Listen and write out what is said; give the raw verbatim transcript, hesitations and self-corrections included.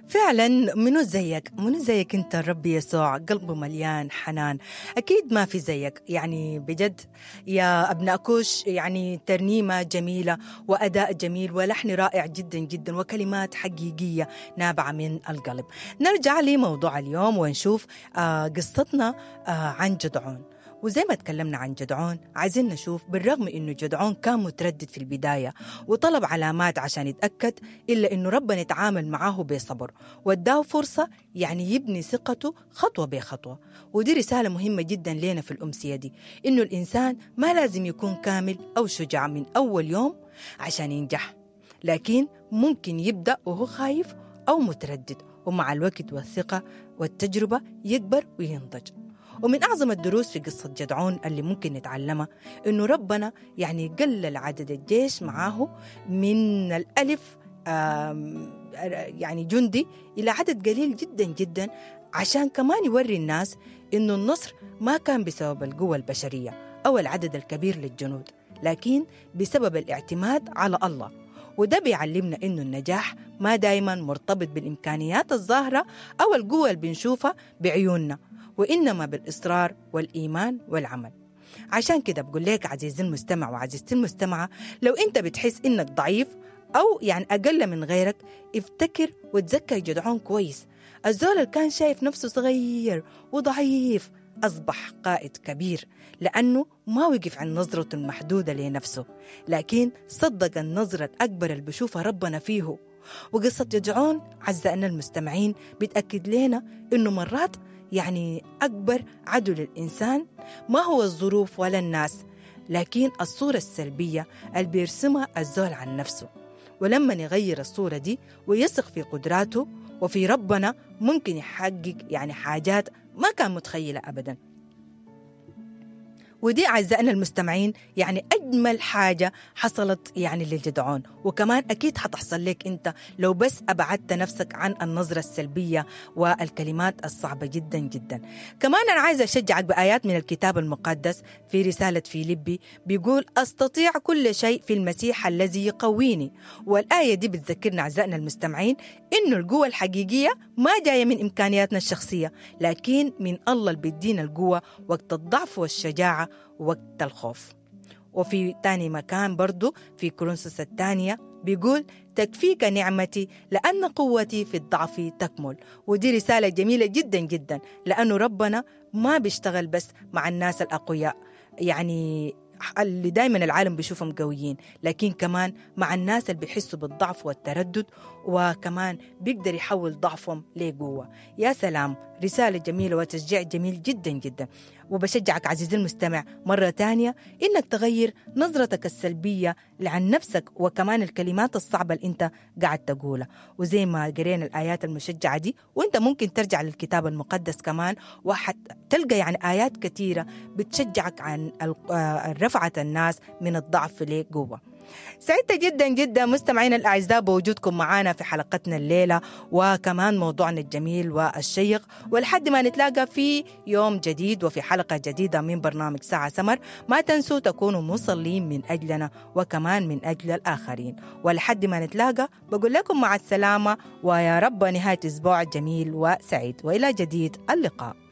فعلا منو زيك منو زيك انت الرب يسوع قلبه مليان حنان. اكيد ما في زيك يعني بجد يا ابناء كوش، يعني ترنيمة جميلة واداء جميل ولحن رائع جدا جدا وكلمات حقيقية نابعة من القلب. نرجع لموضوع اليوم ونشوف آه قصتنا آه عن جدعون. وزي ما تكلمنا عن جدعون عايزين نشوف بالرغم إنه جدعون كان متردد في البداية وطلب علامات عشان يتأكد، إلا إنه ربنا يتعامل معاه بصبر واداه فرصة يعني يبني ثقته خطوة بخطوة. ودي رسالة مهمة جدا لنا في الأمسية دي، إنه الإنسان ما لازم يكون كامل أو شجاع من أول يوم عشان ينجح، لكن ممكن يبدأ وهو خايف أو متردد، ومع الوقت والثقة والتجربة يكبر وينضج. ومن أعظم الدروس في قصة جدعون اللي ممكن نتعلمها إنه ربنا يعني قلل عدد الجيش معاه من الألف يعني جندي إلى عدد قليل جدا جدا، عشان كمان يوري الناس إنه النصر ما كان بسبب القوة البشرية أو العدد الكبير للجنود، لكن بسبب الاعتماد على الله. وده بيعلمنا إنه النجاح ما دايما مرتبط بالإمكانيات الظاهرة أو القوة اللي بنشوفها بعيوننا، وإنما بالإصرار والإيمان والعمل. عشان كده بقول لك عزيزي المستمع وعزيزتي المستمعة، لو أنت بتحس إنك ضعيف أو يعني أقل من غيرك، افتكر وتذكر جدعون كويس. الزول اللي كان شايف نفسه صغير وضعيف أصبح قائد كبير، لأنه ما وقف عن نظرته المحدودة لنفسه، لكن صدق النظرة الأكبر اللي بشوفها ربنا فيه. وقصة جدعون أعزائنا المستمعين بتأكد لنا إنه مرات يعني أكبر عدو للإنسان ما هو الظروف ولا الناس، لكن الصورة السلبية اللي بيرسمها الزول عن نفسه. ولما يغير الصورة دي ويثق في قدراته وفي ربنا، ممكن يحقق يعني حاجات ما كان متخيلة أبداً. ودي أعزائنا المستمعين يعني أجمل حاجة حصلت يعني للجدعون، وكمان أكيد حتحصل لك أنت لو بس أبعدت نفسك عن النظرة السلبية والكلمات الصعبة جدا جدا. كمان أنا عايزة أشجعك بآيات من الكتاب المقدس في رسالة فيليبي، بيقول أستطيع كل شيء في المسيح الذي يقويني. والآية دي بتذكرنا أعزائنا المستمعين إنه القوة الحقيقية ما جاية من إمكانياتنا الشخصية، لكن من الله اللي بيدينا القوة وقت الضعف والشجاعة وقت الخوف. وفي تاني مكان برضو في كورنثوس الثانية بيقول تكفيك نعمتي لأن قوتي في الضعف تكمل. ودي رسالة جميلة جدا جدا، لأنه ربنا ما بيشتغل بس مع الناس الأقوياء يعني اللي دايما العالم بيشوفهم قويين، لكن كمان مع الناس اللي بيحسوا بالضعف والتردد، وكمان بيقدر يحول ضعفهم لقوة. يا سلام، رسالة جميلة وتشجيع جميل جدا جدا. وبشجعك عزيزي المستمع مرة تانية إنك تغير نظرتك السلبية عن نفسك وكمان الكلمات الصعبة اللي أنت قاعد تقولها. وزي ما قرينا الآيات المشجعة دي، وأنت ممكن ترجع للكتاب المقدس كمان وتلقى يعني آيات كثيرة بتشجعك عن رفعة الناس من الضعف لقوة. سعدت جدا جدا مستمعين الأعزاء بوجودكم معنا في حلقتنا الليلة، وكمان موضوعنا الجميل والشيق. ولحد ما نتلاقى في يوم جديد وفي حلقة جديدة من برنامج ساعة سمر، ما تنسوا تكونوا مصلين من أجلنا وكمان من أجل الآخرين. ولحد ما نتلاقى بقول لكم مع السلامة، ويا رب نهاية أسبوع جميل وسعيد، وإلى جديد اللقاء.